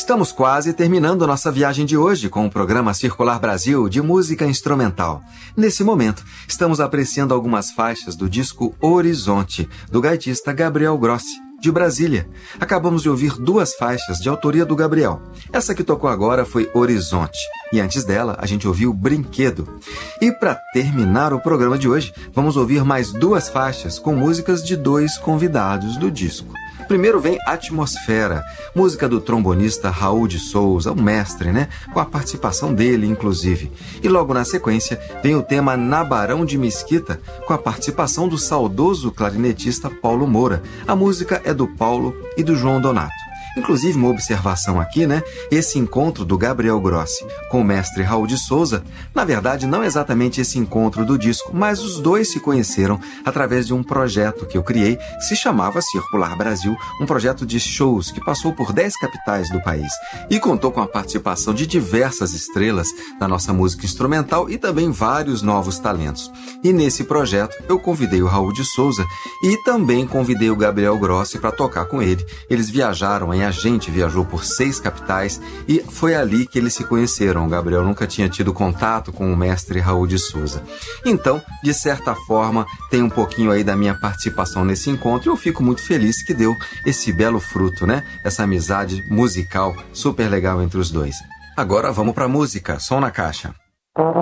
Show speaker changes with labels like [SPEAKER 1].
[SPEAKER 1] Estamos quase terminando nossa viagem de hoje com o programa Circular Brasil de música instrumental. Nesse momento, estamos apreciando algumas faixas do disco Horizonte, do gaitista Gabriel Grossi, de Brasília. Acabamos de ouvir 2 faixas de autoria do Gabriel. Essa que tocou agora foi Horizonte, e antes dela a gente ouviu Brinquedo. E para terminar o programa de hoje, vamos ouvir mais 2 faixas com músicas de 2 convidados do disco. Primeiro vem Atmosfera, música do trombonista Raul de Souza, o mestre, né? Com a participação dele, inclusive. E logo na sequência vem o tema Na Barão de Mesquita, com a participação do saudoso clarinetista Paulo Moura. A música é do Paulo e do João Donato. Inclusive, uma observação aqui, né? Esse encontro do Gabriel Grossi com o mestre Raul de Souza, na verdade, não é exatamente esse encontro do disco, mas os dois se conheceram através de um projeto que eu criei, que se chamava Circular Brasil, um projeto de shows que passou por 10 capitais do país e contou com a participação de diversas estrelas da nossa música instrumental e também vários novos talentos. E nesse projeto, eu convidei o Raul de Souza e também convidei o Gabriel Grossi para tocar com ele. Eles viajaram a gente viajou por 6 capitais e foi ali que eles se conheceram. O Gabriel nunca tinha tido contato com o mestre Raul de Souza. Então, de certa forma, tem um pouquinho aí da minha participação nesse encontro e eu fico muito feliz que deu esse belo fruto, né? Essa amizade musical super legal entre os dois. Agora vamos pra música, som na caixa.